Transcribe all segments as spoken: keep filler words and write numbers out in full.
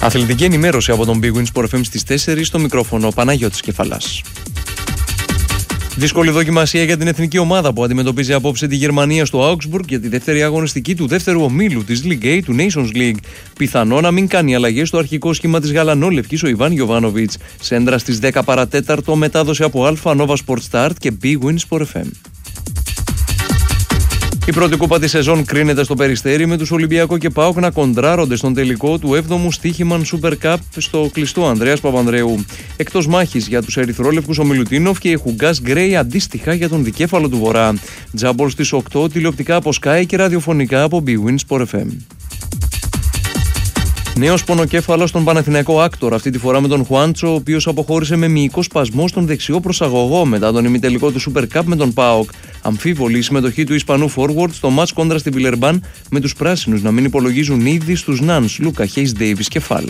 Αθλητική ενημέρωση από τον Big Win Sport εφ εμ στις τέσσερις, στο μικρόφωνο Παναγιώτης Κεφαλάς. Δύσκολη δοκιμασία για την εθνική ομάδα που αντιμετωπίζει απόψε τη Γερμανία στο Augsburg για τη δεύτερη αγωνιστική του δεύτερου ομίλου της League A του Nations League. Πιθανό να μην κάνει αλλαγές στο αρχικό σχήμα της γαλανόλευκης ο Ιβάν Γιοβάνοβιτς. Σέντρα στις δέκα παρά τέταρτο, μετάδοση από Alpha Nova Sport Start και Big Win Sport εφ εμ. Η πρώτη κούπα της σεζόν κρίνεται στο Περιστέρι, με τους Ολυμπιακό και ΠΑΟΚ να κοντράρονται στον τελικό του έβδομου Στίχημαν Super Cup στο κλειστό Ανδρέας Παπανδρέου. Εκτός μάχης για τους ερυθρόλευκους ο Μιλουτίνοφ και η Χουγκάς Γκρέι αντίστοιχα για τον δικέφαλο του Βορρά. Τζάμπολ στις οκτώ, τηλεοπτικά από Sky και ραδιοφωνικά από Big Win Sport εφ εμ. Νέος πονοκέφαλος στον Παναθηναϊκό Άκτορ, αυτή τη φορά με τον Χουάντσο, ο οποίος αποχώρησε με μυϊκό σπασμό στον δεξιό προσαγωγό μετά τον ημιτελικό του Super Cup με τον ΠΑΟΚ. Αμφίβολη η συμμετοχή του Ισπανού forward στο μάτς κόντρα στη Βιλερμπάν, με τους πράσινους να μην υπολογίζουν ήδη στους Νανς, Λούκα, Χέις Ντέιβις και Φάλ.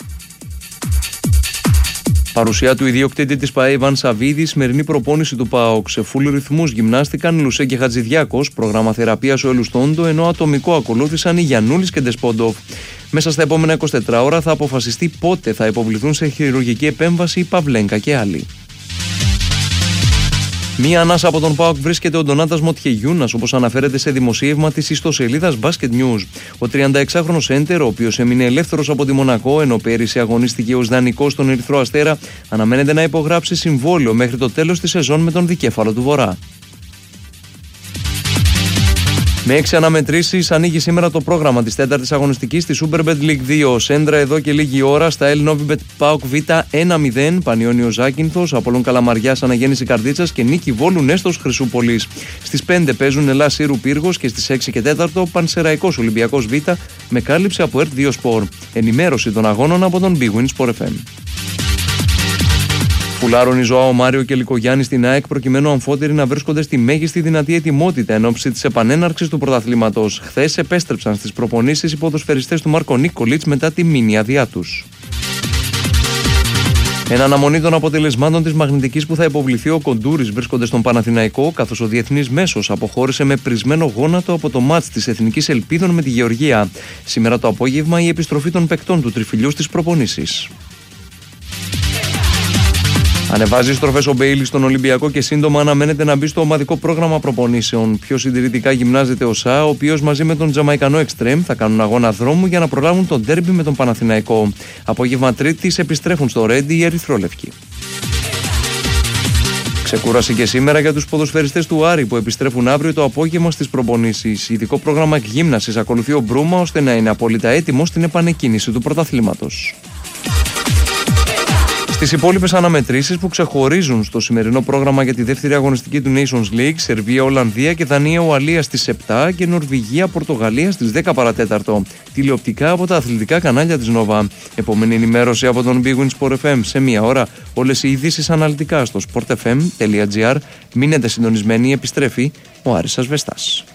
Παρουσία του ιδιοκτήτη της ΠΑΕ Ιβάν Σαββίδη, σημερινή προπόνηση του ΠΑΟΚ. Σε φουλ ρυθμούς γυμνάστηκαν Λουσέ και Χατζηδιάκος, πρόγραμμα θεραπείας ο Ελουστόντο, ενώ ατομικό ακολούθησαν οι Γιαννούλης και Ντεσπόντοφ. Μέσα στα επόμενα είκοσι τέσσερις ώρα θα αποφασιστεί πότε θα υποβληθούν σε χειρουργική επέμβαση η Παυλένκα και άλλοι. Μία ανάσα από τον ΠΑΟΚ βρίσκεται ο Ντονάτας Μοτιεγιούνας, όπως αναφέρεται σε δημοσίευμα της ιστοσελίδας Basket News. Ο τριανταεξάχρονος έντερ, ο οποίος έμεινε ελεύθερος από τη Μονακό ενώ πέρυσι αγωνίστηκε ως δανεικός στον Ερυθρό Αστέρα, αναμένεται να υπογράψει συμβόλαιο μέχρι το τέλος της σεζόν με τον δικέφαλο του Βορρά. Με έξι αναμετρήσεις ανοίγει σήμερα το πρόγραμμα της τέταρτης αγωνιστικής στη Superbet League δύο. Σέντρα εδώ και λίγη ώρα στα El Novibet ΠΑΟΚ Β ένα μηδέν, Πανιόνιο Ζάκυνθος, Απόλλων Καλαμαριάς Αναγέννηση Καρδίτσας και Νίκη Βόλου Νέστος Χρυσούπολης. Στις πέντε παίζουν Ελλάς Σύρου Πύργος και στις έξι και τέταρτο Πανσεραϊκός Ολυμπιακός Β με κάλυψη από ΕΡΤ δύο Sport. Ενημέρωση των αγώνων από τον Big Win Sport εφ εμ. Φουλάρουν η Ζωάο Μάριο και Λικογιάννη στην ΑΕΚ προκειμένου αμφότεροι να βρίσκονται στη μέγιστη δυνατή ετοιμότητα εν ώψη της επανέναρξης του πρωταθλήματος. Χθες επέστρεψαν στις προπονήσεις οι ποδοσφαιριστές του Μάρκο Νίκολιτς μετά τη μίνι άδειά τους. Εν αναμονή των αποτελεσμάτων της μαγνητικής που θα υποβληθεί, ο Κοντούρης βρίσκονται στον Παναθηναϊκό, καθώς ο διεθνής μέσος αποχώρησε με πρισμένο γόνατο από το μάτς της Εθνικής Ελπίδων με τη Γεωργία. Σήμερα το απόγευμα η επιστροφή των παικτών του τριφυλιού στις προπονήσεις. Ανεβάζει στροφές ο Μπέιλι στον Ολυμπιακό και σύντομα αναμένεται να μπει στο ομαδικό πρόγραμμα προπονήσεων. Πιο συντηρητικά γυμνάζεται ο Σα, ο οποίος μαζί με τον Τζαμαϊκανό Εκστρέμ θα κάνουν αγώνα δρόμου για να προλάβουν τον ντέρμπι με τον Παναθηναϊκό. Απόγευμα Τρίτης επιστρέφουν στο Ρέντι οι ερυθρόλευκοι. Ξεκούραση και σήμερα για τους ποδοσφαιριστές του Άρη που επιστρέφουν αύριο το απόγευμα στις προπονήσεις. Ειδικό πρόγραμμα εκγύμνασης ακολουθεί ο Μπρούμα ώστε να είναι απόλυτα έτοιμος στην επανεκκίνηση του πρωταθλήματος. Στις υπόλοιπες αναμετρήσεις που ξεχωρίζουν στο σημερινό πρόγραμμα για τη δεύτερη αγωνιστική του Nations League, Σερβία, Ολλανδία και Δανία, Ουαλία στις επτά και Νορβηγία, Πορτογαλία στις δέκα παρά τέταρτο. Τηλεοπτικά από τα αθλητικά κανάλια της Nova. Επόμενη ενημέρωση από τον Big Win Sport εφ εμ σε μία ώρα. Όλες οι ειδήσεις αναλυτικά στο sport f m τελεία g r. Μείνετε συντονισμένοι, επιστρέφει ο Άρης Ασβεστάς.